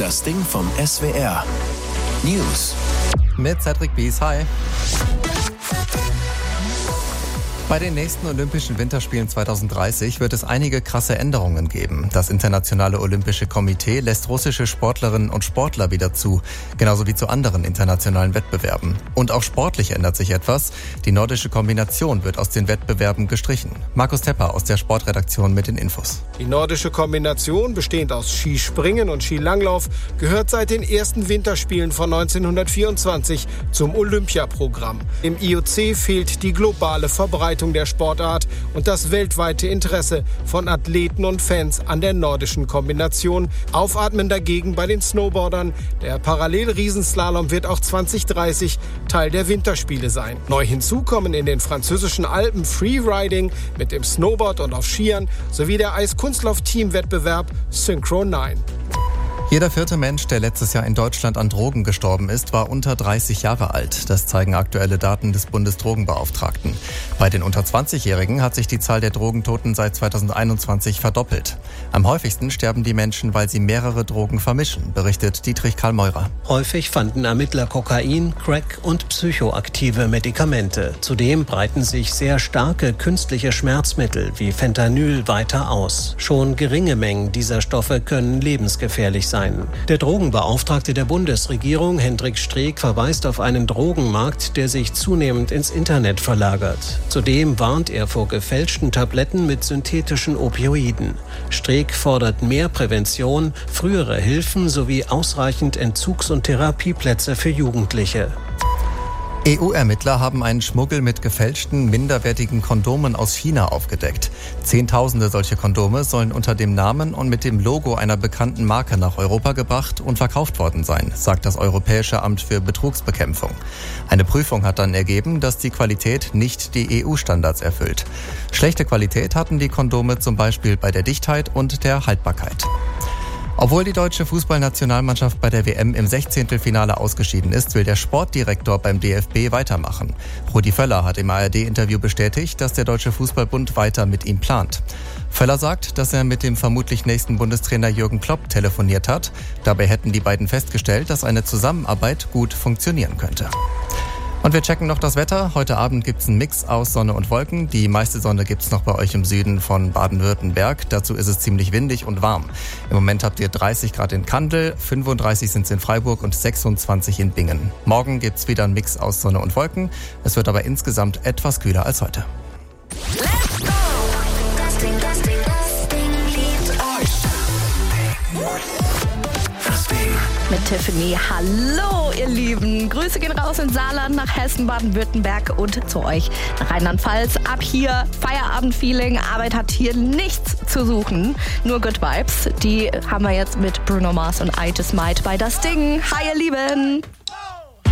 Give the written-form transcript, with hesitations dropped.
Das Ding vom SWR. News. Mit Cedric Bies, hi. Bei den nächsten Olympischen Winterspielen 2030 wird es einige krasse Änderungen geben. Das Internationale Olympische Komitee lässt russische Sportlerinnen und Sportler wieder zu, genauso wie zu anderen internationalen Wettbewerben. Und auch sportlich ändert sich etwas. Die nordische Kombination wird aus den Wettbewerben gestrichen. Markus Tepper aus der Sportredaktion mit den Infos. Die nordische Kombination, bestehend aus Skispringen und Skilanglauf, gehört seit den ersten Winterspielen von 1924 zum Olympiaprogramm. Im IOC fehlt die globale Verbreitung der Sportart und das weltweite Interesse von Athleten und Fans an der nordischen Kombination. Aufatmen dagegen bei den Snowboardern. Der Parallel-Riesenslalom wird auch 2030 Teil der Winterspiele sein. Neu hinzu kommen in den französischen Alpen Freeriding mit dem Snowboard und auf Skiern sowie der Eiskunstlauf-Teamwettbewerb Synchro 9. Jeder vierte Mensch, der letztes Jahr in Deutschland an Drogen gestorben ist, war unter 30 Jahre alt. Das zeigen aktuelle Daten des Bundesdrogenbeauftragten. Bei den unter 20-Jährigen hat sich die Zahl der Drogentoten seit 2021 verdoppelt. Am häufigsten sterben die Menschen, weil sie mehrere Drogen vermischen, berichtet Dietrich Karl-Meurer. Häufig fanden Ermittler Kokain, Crack und psychoaktive Medikamente. Zudem breiten sich sehr starke künstliche Schmerzmittel wie Fentanyl weiter aus. Schon geringe Mengen dieser Stoffe können lebensgefährlich sein. Der Drogenbeauftragte der Bundesregierung, Hendrik Streeck, verweist auf einen Drogenmarkt, der sich zunehmend ins Internet verlagert. Zudem warnt er vor gefälschten Tabletten mit synthetischen Opioiden. Streeck fordert mehr Prävention, frühere Hilfen sowie ausreichend Entzugs- und Therapieplätze für Jugendliche. EU-Ermittler haben einen Schmuggel mit gefälschten, minderwertigen Kondomen aus China aufgedeckt. Zehntausende solche Kondome sollen unter dem Namen und mit dem Logo einer bekannten Marke nach Europa gebracht und verkauft worden sein, sagt das Europäische Amt für Betrugsbekämpfung. Eine Prüfung hat dann ergeben, dass die Qualität nicht die EU-Standards erfüllt. Schlechte Qualität hatten die Kondome zum Beispiel bei der Dichtheit und der Haltbarkeit. Obwohl die deutsche Fußballnationalmannschaft bei der WM im 16. Finale ausgeschieden ist, will der Sportdirektor beim DFB weitermachen. Rudi Völler hat im ARD-Interview bestätigt, dass der Deutsche Fußballbund weiter mit ihm plant. Völler sagt, dass er mit dem vermutlich nächsten Bundestrainer Jürgen Klopp telefoniert hat. Dabei hätten die beiden festgestellt, dass eine Zusammenarbeit gut funktionieren könnte. Und wir checken noch das Wetter. Heute Abend gibt's einen Mix aus Sonne und Wolken. Die meiste Sonne gibt's noch bei euch im Süden von Baden-Württemberg. Dazu ist es ziemlich windig und warm. Im Moment habt ihr 30 Grad in Kandel, 35 sind's in Freiburg und 26 in Bingen. Morgen gibt's wieder einen Mix aus Sonne und Wolken. Es wird aber insgesamt etwas kühler als heute. Let's go! Das Ding liebt euch. Mit Tiffany. Hallo, ihr Lieben. Grüße gehen raus ins Saarland, nach Hessen, Baden-Württemberg und zu euch nach Rheinland-Pfalz. Ab hier Feierabend-Feeling. Arbeit hat hier nichts zu suchen. Nur Good Vibes. Die haben wir jetzt mit Bruno Mars und Itis Might bei Das Ding. Hi, ihr Lieben.